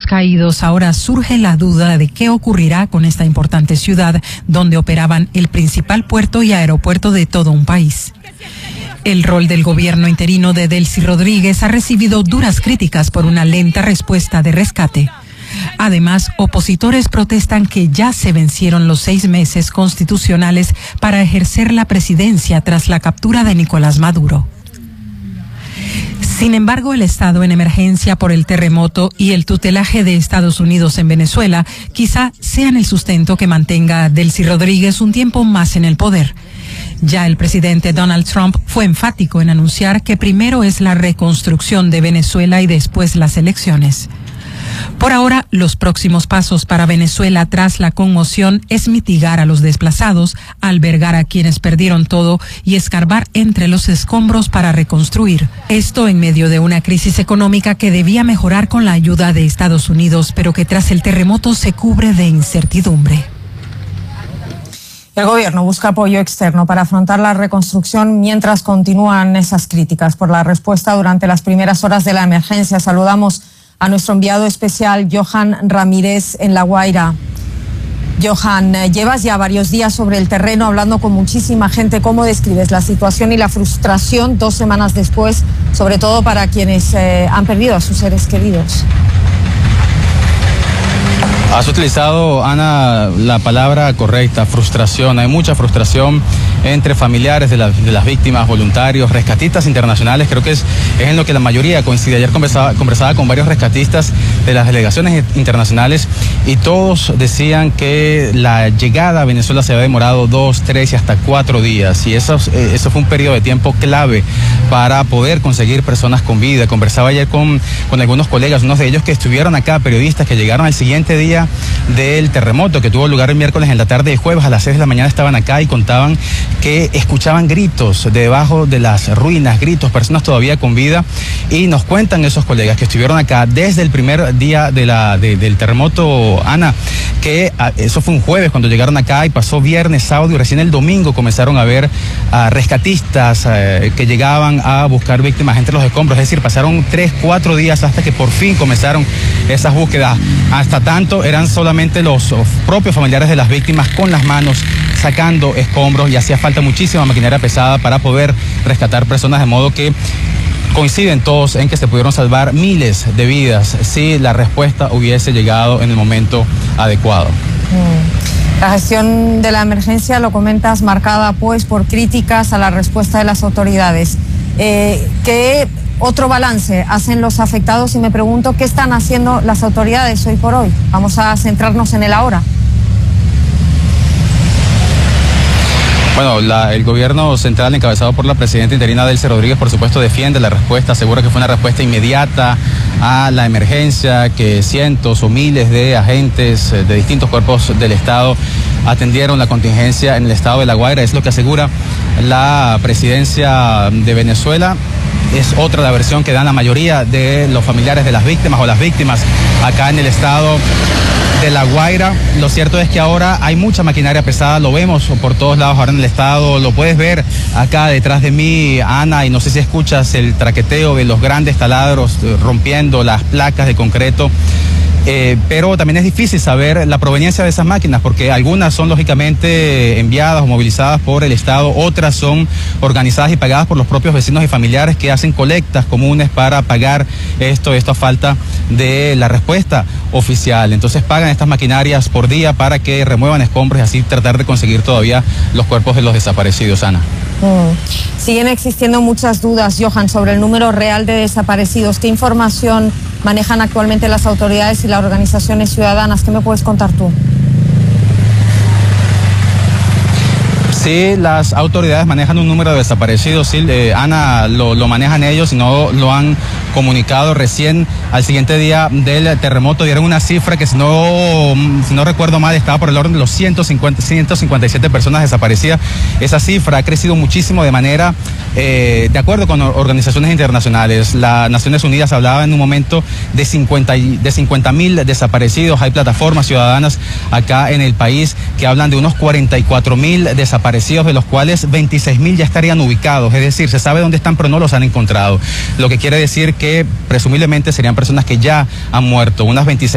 caídos, ahora surge la duda de qué ocurrirá con esta importante ciudad donde operaban el principal puerto y aeropuerto de todo un país. El rol del gobierno interino de Delcy Rodríguez ha recibido duras críticas por una lenta respuesta de rescate. Además, opositores protestan que ya se vencieron los 6 meses constitucionales para ejercer la presidencia tras la captura de Nicolás Maduro. Sin embargo, el estado en emergencia por el terremoto y el tutelaje de Estados Unidos en Venezuela quizá sean el sustento que mantenga a Delcy Rodríguez un tiempo más en el poder. Ya el presidente Donald Trump fue enfático en anunciar que primero es la reconstrucción de Venezuela y después las elecciones. Por ahora, los próximos pasos para Venezuela tras la conmoción es mitigar a los desplazados, albergar a quienes perdieron todo y escarbar entre los escombros para reconstruir. Esto en medio de una crisis económica que debía mejorar con la ayuda de Estados Unidos, pero que tras el terremoto se cubre de incertidumbre. El gobierno busca apoyo externo para afrontar la reconstrucción mientras continúan esas críticas por la respuesta durante las primeras horas de la emergencia. Saludamos a nuestro enviado especial, Johan Ramírez, en La Guaira. Johan, llevas ya varios días sobre el terreno hablando con muchísima gente. ¿Cómo describes la situación y la frustración 2 semanas después, sobre todo para quienes han perdido a sus seres queridos? Has utilizado, Ana, la palabra correcta, frustración. Hay mucha frustración entre familiares de las víctimas, voluntarios, rescatistas internacionales. Creo que es en lo que la mayoría coincide. Ayer conversaba con varios rescatistas de las delegaciones internacionales y todos decían que la llegada a Venezuela se había demorado 2, 3 y hasta 4 días. Y eso fue un periodo de tiempo clave para poder conseguir personas con vida. Conversaba ayer con algunos colegas, unos de ellos que estuvieron acá, periodistas que llegaron al siguiente día del terremoto que tuvo lugar el miércoles en la tarde de jueves a las 6 de la mañana estaban acá y contaban que escuchaban gritos debajo de las ruinas, gritos, personas todavía con vida, y nos cuentan esos colegas que estuvieron acá desde el primer día del terremoto, Ana, que eso fue un jueves cuando llegaron acá y pasó viernes, sábado y recién el domingo comenzaron a ver a rescatistas que llegaban a buscar víctimas entre los escombros. Es decir, pasaron 3, 4 días hasta que por fin comenzaron esas búsquedas. Hasta tanto eran solamente los propios familiares de las víctimas con las manos sacando escombros y hacía falta muchísima maquinaria pesada para poder rescatar personas, de modo que coinciden todos en que se pudieron salvar miles de vidas si la respuesta hubiese llegado en el momento adecuado. La gestión de la emergencia, lo comentas, marcada pues por críticas a la respuesta de las autoridades. ¿Qué otro balance hacen los afectados? Y me pregunto, ¿qué están haciendo las autoridades hoy por hoy? Vamos a centrarnos en el ahora. Bueno, el gobierno central encabezado por la presidenta interina Delcy Rodríguez, por supuesto, defiende la respuesta, asegura que fue una respuesta inmediata a la emergencia, que cientos o miles de agentes de distintos cuerpos del Estado atendieron la contingencia en el estado de La Guaira. Es lo que asegura la presidencia de Venezuela. Es otra la versión que dan la mayoría de los familiares de las víctimas o las víctimas acá en el estado de La Guaira. Lo cierto es que ahora hay mucha maquinaria pesada, lo vemos por todos lados ahora en el estado, lo puedes ver acá detrás de mí, Ana, y no sé si escuchas el traqueteo de los grandes taladros rompiendo las placas de concreto. Pero también es difícil saber la proveniencia de esas máquinas, porque algunas son lógicamente enviadas o movilizadas por el Estado, otras son organizadas y pagadas por los propios vecinos y familiares que hacen colectas comunes para pagar esto a falta de la respuesta oficial. Entonces pagan estas maquinarias por día para que remuevan escombros y así tratar de conseguir todavía los cuerpos de los desaparecidos, Ana. Siguen existiendo muchas dudas, Johan, sobre el número real de desaparecidos. ¿Qué información manejan actualmente las autoridades y las organizaciones ciudadanas? ¿Qué me puedes contar tú? Sí, las autoridades manejan un número de desaparecidos, sí, Ana, lo manejan ellos y no lo han comunicado. Recién al siguiente día del terremoto dieron una cifra que si no recuerdo mal estaba por el orden de los 157 personas desaparecidas. Esa cifra ha crecido muchísimo de manera, de acuerdo con organizaciones internacionales. Las Naciones Unidas hablaba en un momento de 50.000 desaparecidos. Hay plataformas ciudadanas acá en el país que hablan de unos 44.000 desaparecidos, de los cuales 26.000 ya estarían ubicados, es decir, se sabe dónde están pero no los han encontrado, lo que quiere decir que presumiblemente serían personas que ya han muerto, unas 26